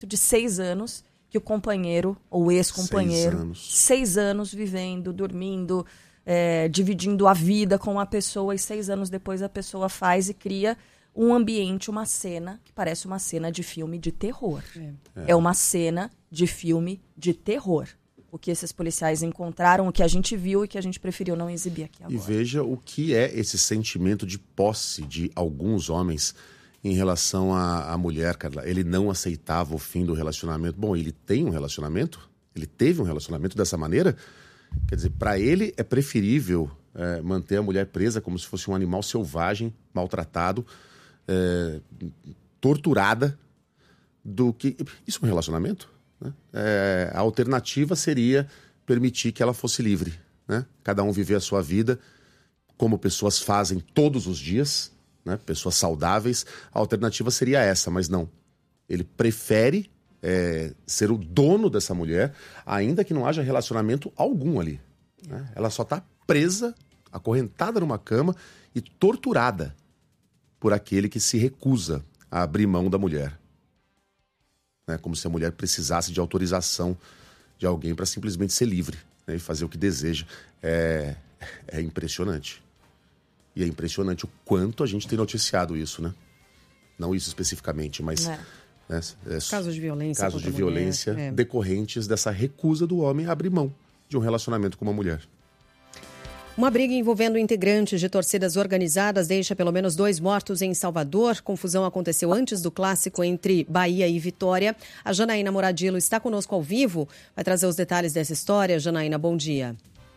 de 6 anos que o companheiro ou ex-companheiro, 6 anos vivendo, dormindo, dividindo a vida com a pessoa, e 6 anos depois a pessoa faz e cria um ambiente, uma cena que parece uma cena de filme de terror. É uma cena de filme de terror. O que esses policiais encontraram, o que a gente viu e que a gente preferiu não exibir aqui agora. E veja o que é esse sentimento de posse de alguns homens em relação à mulher, Carla. Ele não aceitava o fim do relacionamento. Bom, ele tem um relacionamento? Ele teve um relacionamento dessa maneira? Quer dizer, para ele é preferível manter a mulher presa como se fosse um animal selvagem, maltratado, torturada, do que... Isso é um relacionamento? Né? A alternativa seria permitir que ela fosse livre, né? Cada um viver a sua vida como pessoas fazem todos os dias, né? Pessoas saudáveis. A alternativa seria essa, mas não. Ele prefere ser o dono dessa mulher, ainda que não haja relacionamento algum ali, né? Ela só está presa, acorrentada numa cama e torturada por aquele que se recusa a abrir mão da mulher. Como se a mulher precisasse de autorização de alguém para simplesmente ser livre, né, e fazer o que deseja. É impressionante. E é impressionante o quanto a gente tem noticiado isso, né? Não isso especificamente, mas... Casos de violência. Casos de violência decorrentes dessa recusa do homem a abrir mão de um relacionamento com uma mulher. Uma briga envolvendo integrantes de torcidas organizadas deixa pelo menos 2 mortos em Salvador. Confusão aconteceu antes do clássico entre Bahia e Vitória. A Janaína Moradillo está conosco ao vivo. Vai trazer os detalhes dessa história. Janaína, bom dia.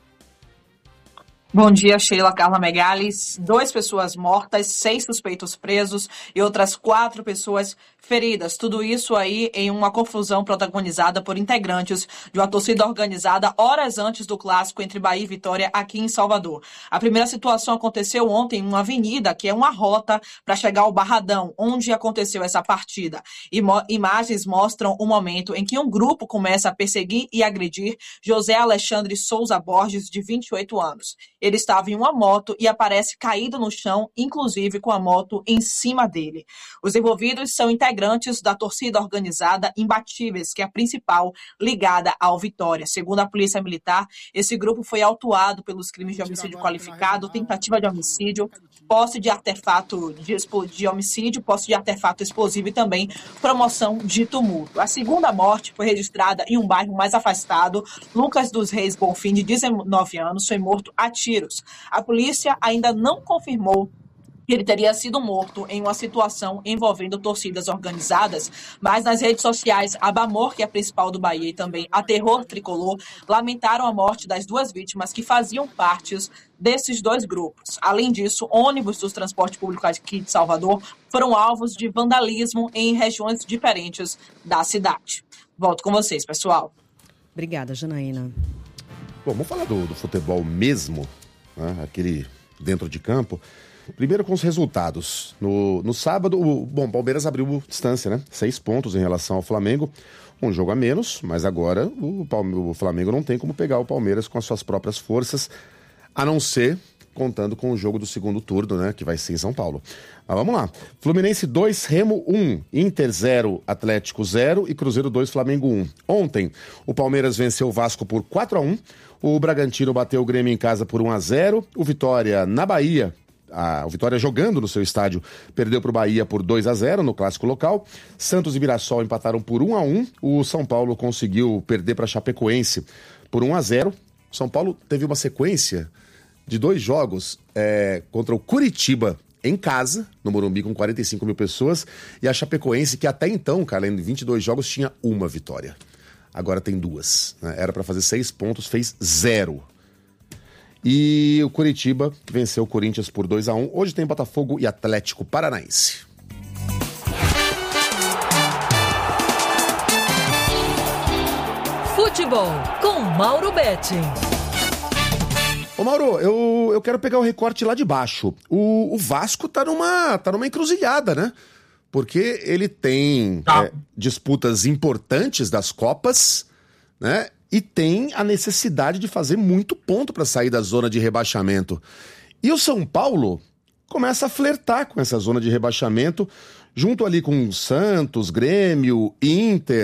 Bom dia, Sheila, Carla Megali. 2 pessoas mortas, 6 suspeitos presos e outras 4 pessoas feridas. Tudo isso aí em uma confusão protagonizada por integrantes de uma torcida organizada horas antes do clássico entre Bahia e Vitória aqui em Salvador. A primeira situação aconteceu ontem em uma avenida que é uma rota para chegar ao Barradão, onde aconteceu essa partida. Imagens mostram o momento em que um grupo começa a perseguir e agredir José Alexandre Souza Borges, de 28 anos. Ele estava em uma moto e aparece caído no chão, inclusive com a moto em cima dele. Os envolvidos são integrantes da torcida organizada Imbatíveis, que é a principal ligada ao Vitória. Segundo a Polícia Militar, esse grupo foi autuado pelos crimes de homicídio qualificado, tentativa de homicídio, posse de artefato de homicídio, posse de artefato explosivo e também promoção de tumulto. A segunda morte foi registrada em um bairro mais afastado. Lucas dos Reis Bonfim, de 19 anos, foi morto a tiros. A polícia ainda não confirmou que ele teria sido morto em uma situação envolvendo torcidas organizadas, mas nas redes sociais, a Bamor, que é a principal do Bahia, e também a Terror Tricolor, lamentaram a morte das 2 vítimas que faziam parte desses 2 grupos. Além disso, ônibus do transporte público aqui de Salvador foram alvos de vandalismo em regiões diferentes da cidade. Volto com vocês, pessoal. Obrigada, Janaína. Bom, vamos falar do futebol mesmo, né? Aquele dentro de campo. Primeiro com os resultados. No sábado, o Palmeiras abriu distância, né? 6 pontos em relação ao Flamengo. Um jogo a menos, mas agora o Flamengo não tem como pegar o Palmeiras com as suas próprias forças, a não ser contando com o jogo do segundo turno, né? Que vai ser em São Paulo. Mas vamos lá. Fluminense 2, Remo 1, Inter 0, Atlético 0 e Cruzeiro 2, Flamengo 1. Ontem, o Palmeiras venceu o Vasco por 4-1. O Bragantino bateu o Grêmio em casa por 1-0. O Vitória na Bahia... O Vitória jogando no seu estádio perdeu para o Bahia por 2-0 no clássico local. Santos e Mirassol empataram por 1-1. O São Paulo conseguiu perder para a Chapecoense por 1-0. O São Paulo teve uma sequência de 2 jogos contra o Curitiba em casa, no Morumbi, com 45 mil pessoas, e a Chapecoense, que até então, cara, em 22 jogos tinha 1 vitória. Agora tem 2. Né? Era para fazer 6 pontos, fez 0. E o Curitiba venceu o Corinthians por 2-1. Hoje tem Botafogo e Atlético Paranaense. Futebol com Mauro Betti. Ô Mauro, eu quero pegar o recorte lá de baixo. O Vasco tá numa encruzilhada, né? Porque ele tem disputas importantes das Copas, né? E tem a necessidade de fazer muito ponto para sair da zona de rebaixamento. E o São Paulo começa a flertar com essa zona de rebaixamento, junto ali com Santos, Grêmio, Inter,